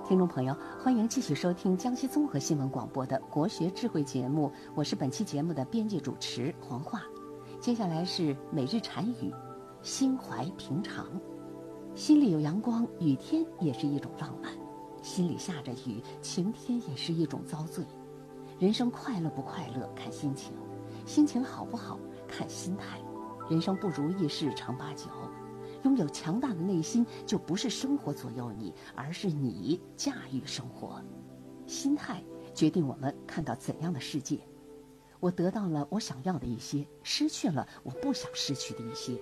听众朋友，欢迎继续收听江西综合新闻广播的国学智慧节目，我是本期节目的编辑主持黄华。接下来是每日禅语，心怀平常。心里有阳光，雨天也是一种浪漫；心里下着雨，晴天也是一种遭罪。人生快乐不快乐看心情，心情好不好看心态。人生不如意事常八九，拥有强大的内心，就不是生活左右你，而是你驾驭生活。心态决定我们看到怎样的世界。我得到了我想要的一些，失去了我不想失去的一些。